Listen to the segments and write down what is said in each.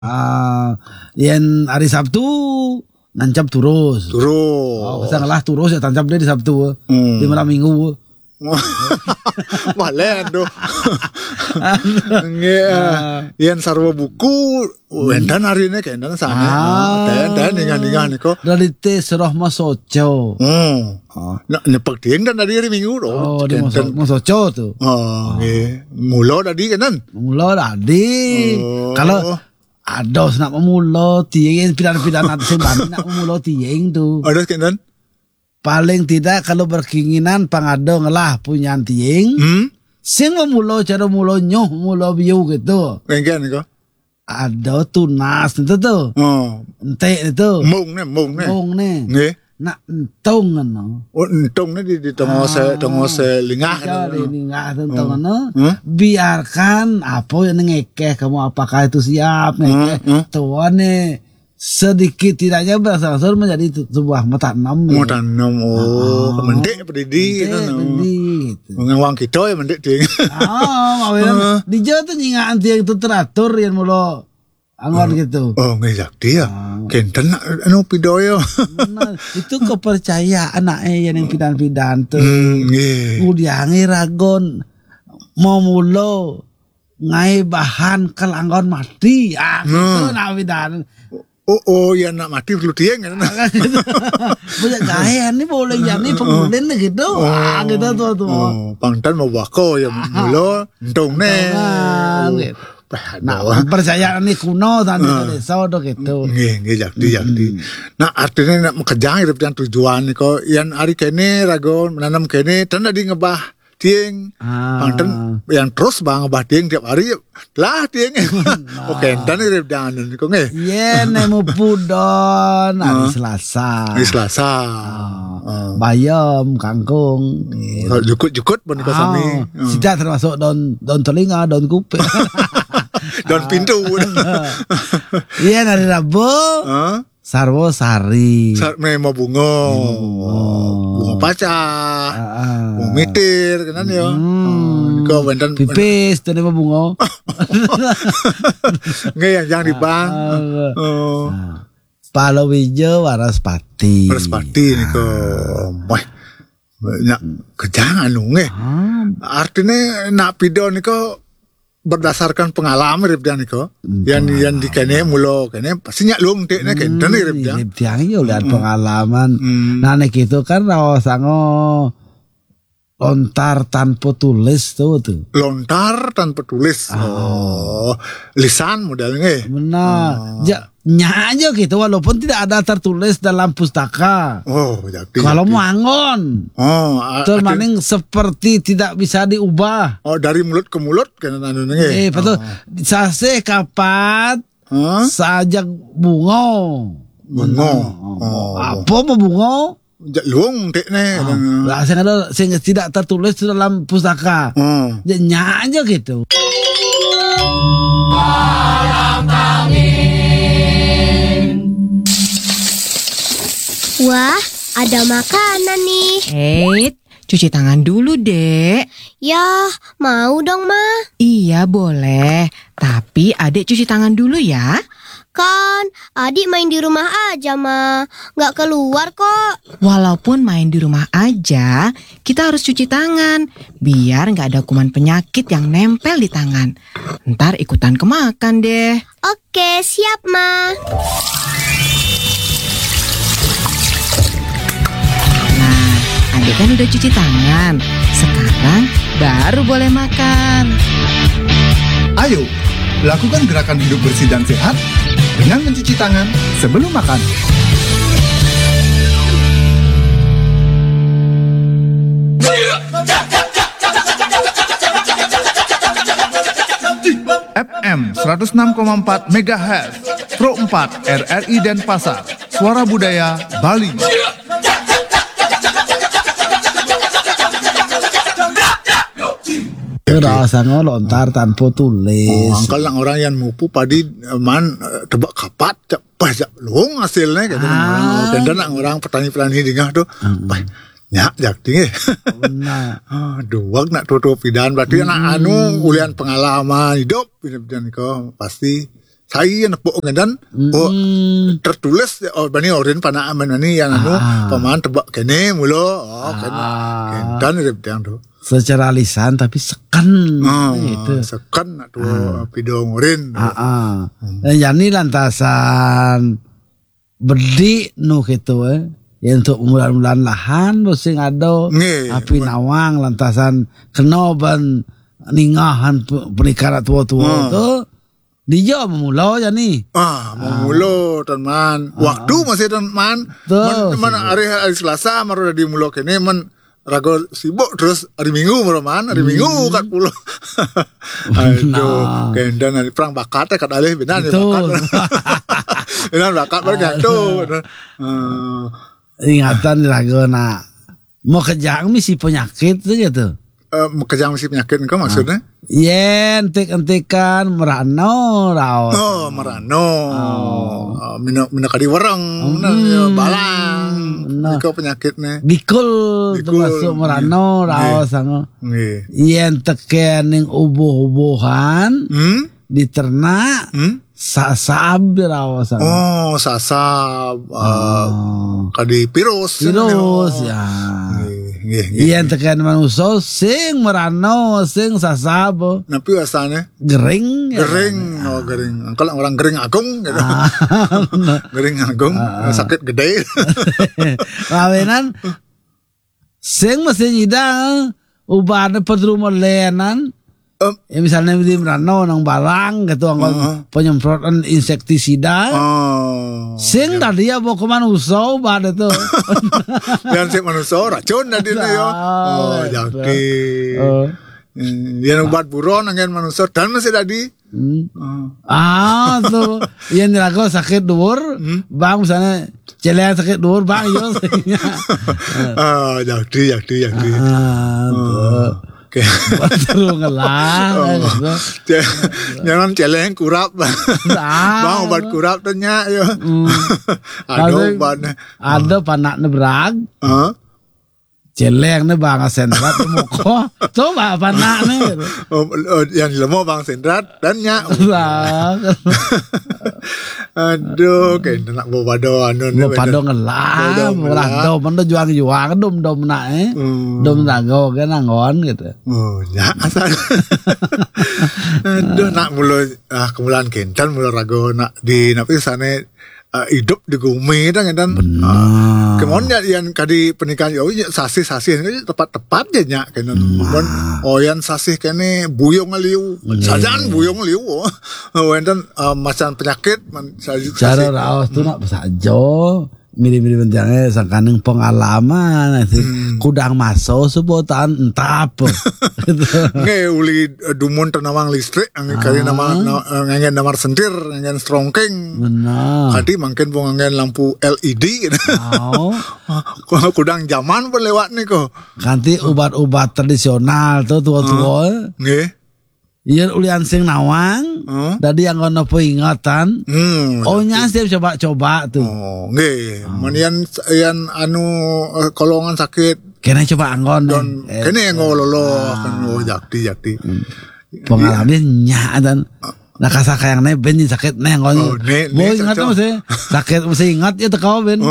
Yen hari Sabtu nancap turus. Bisa ngalah turus ya tancap dia di Sabtu. Di malam Minggu. Malen do. Yen sarwa buku wendan harine kendan sana. Dan ningan niko. Dari te serah masoco. Nak nepek dieng dan dari hari Minggu do. Oh, di masoco tuh. Mulo tadi kenan. Mulo tadi. Kalau ados nak memulo tieng pidana-pidana sembani nak memulo tieng tuh. Ados kenan. Paling tidak kalau berkeinginan pangado ngelah punya tieng. Sing memulo cara mulo nyoh mulo biu gitu. Enggan ko. Ada tunas itu tuh. Ente itu. Mung ne. Nggih. Nak entong no. Oh entong ne di tengose lingah. Di lingah entong no. Biarkan apa yang ngekeh kamu apakah itu siap ngekeh. Tuane sedikit tidaknya berangsur menjadi sebuah metanam. Metanam mendek pendidi gitu. Ngewang kita ya mendek ding. Di Jawa tuh nyingaan tiang itu teratur yang mulo anggon gitu. Oh ngejak dia. Kenten anu pidoyo. Itu kepercayaan anaknya yang pidan-pidan tuh. Udiangi ragon mau mulo ngai bahan kelanggon mati. Gitu nak pidan. Oh ya nak mati perlu tieng kan. Banyak gaya nih boleh jadi pengulin gitu. Gitu tuh. Pangtan mau bako ya mulo entong ne. Nah, percayaan ini kuno tadi desa udah gitu. Nggih jadi. Nah, artinya nak mekejang hidup dengan tujuan niko yang hari kene ragon menanam kene dan tadi ngebah tieng. Pangten yang terus bang ngebah tieng tiap hari lah tieng. Oke, dan hidup dengan niko nggih. Iya, nemu pudon hari Selasa. Bayam, kangkung. Jukut pun niko sami. Sida termasuk daun telinga, daun kuping. Daun pintu. Iya hari Rabu. Sarwo sari. Mau bunga paca, bunga mitir, kenan ya. Kau bentan pipis, tadi mau bunga. Nggak yang di bang. Palawija waraspati. Waraspati nih kau. Nak kejangan nunggu. Artinya nak pido nih kau berdasarkan pengalaman ribdian niko yang di kene mulo kene pasti nyak luang tekne kene ribdian yo lihat pengalaman nah nek itu kan rawasango lontar tanpa tulis tuh lontar tanpa tulis lisan modelnya benar nyanyi gitu walaupun tidak ada tertulis dalam pustaka. Kalau mau angon. Maning seperti tidak bisa diubah. Dari mulut ke mulut kan anu betul. Sase kapat sajak bungo. Apa mau bungo? Luang tekne. Lah sing tidak tertulis dalam pustaka. Nyanyi gitu. Wah, ada makanan nih. Cuci tangan dulu, Dek. Ya, mau dong, Ma. Iya, boleh. Tapi Adek cuci tangan dulu ya. Kan, adik main di rumah aja, Ma. Nggak keluar kok. Walaupun main di rumah aja, kita harus cuci tangan. Biar nggak ada kuman penyakit yang nempel di tangan. Ntar ikutan kemakan deh. Oke, siap, Ma. Adek kan udah cuci tangan. Sekarang baru boleh makan. Ayo, lakukan gerakan hidup bersih dan sehat dengan mencuci tangan sebelum makan. FM 106,4 MHz Pro 4 RRI Denpasar. Suara Budaya Bali. Rasanya lontar tanpa tulis. Angkal lang orang yang mupu padi man tebak kapat cepat luang hasilnya gitu. Dan orang petani-petani dingah tuh. Nyak jakti. Dua nak tutup pidan berarti anak anu ulian pengalaman hidup dan kau pasti saya nepuk dan tertulis bani orin pana aman ini yang paman tebak kene mulo dan yang tuh secara lisan tapi sekan gitu. Sekan tuh video ngorin. Yani lantasan berdi nu gitu ya untuk mulan-mulan lahan sing ado api nawang lantasan kenoban ningahan pernikahan tua-tua tuh dia memulau ya nih. Memulau teman. Waktu masih teman. Man hari Selasa maru di mulau kene man rago sibuk terus hari Minggu maroman hari Minggu kat pulau. Aduh, kendan hari perang bakat kat alih benar ya bakat. Benar bakat bergantung. Ingatan rago nak mau kejang misi penyakit gitu. Kejang misi penyakit kau maksudnya? Yen entek-entekan merano raos. Merano. Mina kadi wereng, balang. Iko penyakitnya. Gikul termasuk merano raos sango. Yen teken ning ubuh-ubuhan di ternak sasab raos sango. Sasab. Kadi virus ya. Yen teken manusia sing merano sing sasab. Napi asalnya gering. Gering. Kalau orang gering agung gitu. Gering agung sakit gede. Kawinan sing mesti nyidang ubahna pedrumon lenan. Ya misalnya di merano nang balang gitu penyemprotan insektisida. Sing tadi ya bawa ke manusia ubah itu. Dan si manusia racun tadi ya. Jadi yang obat buron dengan manusia dan masih tadi. Tuh yang dirago sakit dur, bang misalnya celeng sakit dur bang yo. Jadi. Baru ngelah. Jangan celeng kurap. Bang obat kurap tanya yo. Ada obatnya. Ada panaknya berag. Celeng nih bang sendrat muko. Coba panaknya. Yang lemah bang sendrat dan nyak. Aduh, kayak nak bawa pado ngelah, murah dom juang dom nak dom rago kan angon gitu. Ya asal. Aduh nak mulu kemulan kentan mulu rago nak di napi sana hidup di gumi kan. Kemudian yang kadi pernikahan sasih tepat ya nyak kan. Yang sasih kene buyong liu, sajan buyong liu. Wenten macam penyakit cara raos tu nak sajo mirip-mirip bentangnya sangkaneng pengalaman kudang masuk sebutan entap nge uli dumun tenawang listrik kali ngangen namar sentir ngangen strongking kadi mungkin ngangen lampu LED kudang zaman pun lewat nih kok ganti obat-obat tradisional tuh tua-tua nge iya ulian sing nawang tadi yang ngono peringatan nya setiap coba-coba tuh nggih menian yang anu kolongan sakit kene coba anggon kene ngololo kan jakti pengalaman nya dan nah kasakayangnya ben sakit neng ngono boy ingat mesti sakit mesti ingat ya teko ben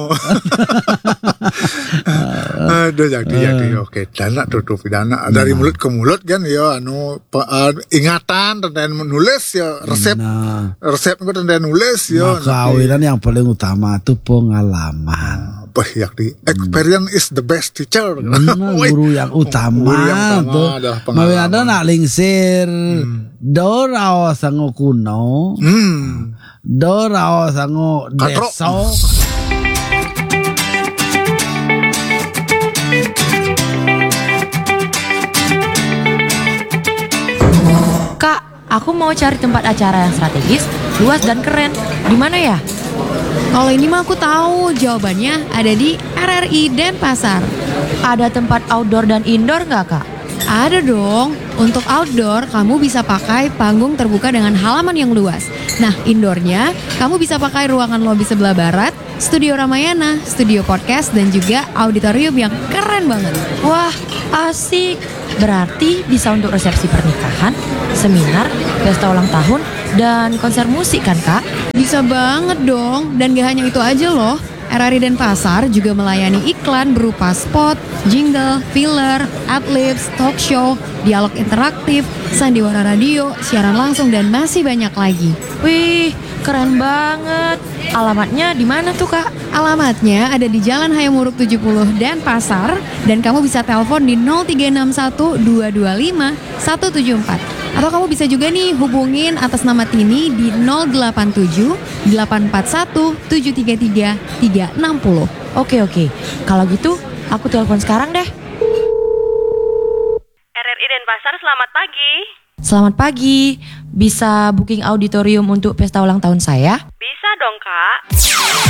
aduh jadi oke dana tutup pidana dari mulut ke mulut kan ya anu ingatan dan menulis ya resep itu dan nulis ya kawinan yang paling utama itu pengalaman experience is the best teacher. Guru yang utama tuh mawin ada nak lingsir do rao sango kuno do rao sango deso. Kak, aku mau cari tempat acara yang strategis, luas dan keren. Di mana ya? Kalau ini mah aku tahu jawabannya ada di RRI Denpasar. Ada tempat outdoor dan indoor nggak kak? Ada dong. Untuk outdoor kamu bisa pakai panggung terbuka dengan halaman yang luas. Nah indoornya kamu bisa pakai ruangan lobi sebelah barat, studio Ramayana, studio podcast dan juga auditorium yang keren banget. Wah asik. Berarti bisa untuk resepsi pernikahan, seminar, pesta ulang tahun, dan konser musik kan Kak? Bisa banget dong. Dan gak hanya itu aja loh. RRI Denpasar juga melayani iklan berupa spot, jingle, filler, adlibs, talk show, dialog interaktif, sandiwara radio, siaran langsung, dan masih banyak lagi. Wih, keren banget. Alamatnya di mana tuh Kak? Alamatnya ada di Jalan Hayamuruk 70 Denpasar, dan kamu bisa telepon di 0361 225 174. Atau kamu bisa juga nih hubungin atas nama Tini di 087 841 733 360. Oke. Kalau gitu, aku telepon sekarang deh. RRI Denpasar, selamat pagi. Selamat pagi. Bisa booking auditorium untuk pesta ulang tahun saya? Bisa dong, Kak.